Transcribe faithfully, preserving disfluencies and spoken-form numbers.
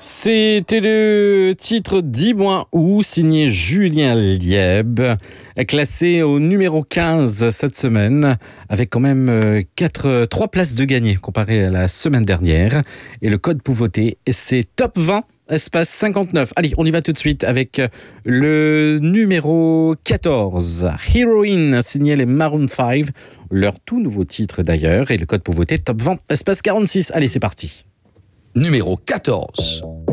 C'était le titre Dis-moi où, signé Julien Lieb, classé au numéro quinze cette semaine, avec quand même quatre, trois places de gagné comparé à la semaine dernière. Et le code Pouvoté, c'est top vingt, espace cinquante-neuf. Allez, on y va tout de suite avec le numéro quatorze, Heroine, signé les Maroon cinq, leur tout nouveau titre d'ailleurs, et le code Pouvoté, top vingt, espace quarante-six. Allez, c'est parti. Numéro quatorze.